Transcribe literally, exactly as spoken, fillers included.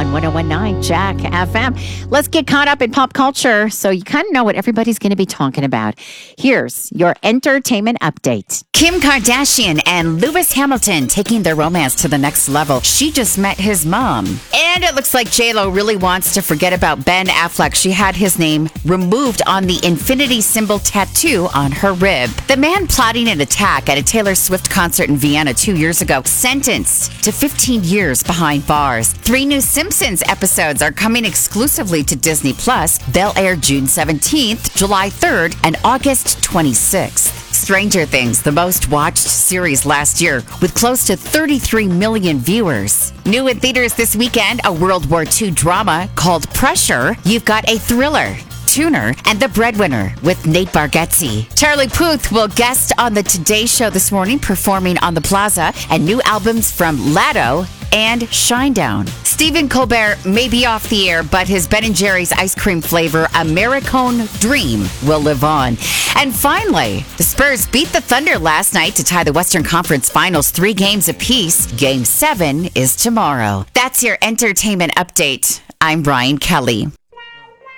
on one oh one point nine Jack F M. Let's get caught up in pop culture so you kind of know what everybody's going to be talking about. Here's your entertainment update. Kim Kardashian and Lewis Hamilton taking their romance to the next level. She just met his mom. And it looks like J-Lo really wants to forget about Ben Affleck. She had his name removed on the infinity symbol tattoo on her rib. The man plotting an attack at a Taylor Swift concert in Vienna two years ago, sentenced to fifteen years behind bars. Three new Simpsons episodes are coming exclusively to Disney Plus. They'll air June seventeenth, July third, and August twenty-sixth. Stranger Things, the most watched series last year, with close to thirty-three million viewers. New in theaters this weekend, a World War Two drama called Pressure. You've got a thriller, Tuner, and The Breadwinner with Nate Bargatze. Charlie Puth will guest on the Today Show this morning, performing on the Plaza, and new albums from Latto and Shinedown. Stephen Colbert may be off the air, but his Ben and Jerry's ice cream flavor Americone Dream will live on. And finally, the Spurs beat the Thunder last night to tie the Western Conference Finals three games apiece. Game seven is tomorrow. That's your entertainment update. I'm Brian Kelly.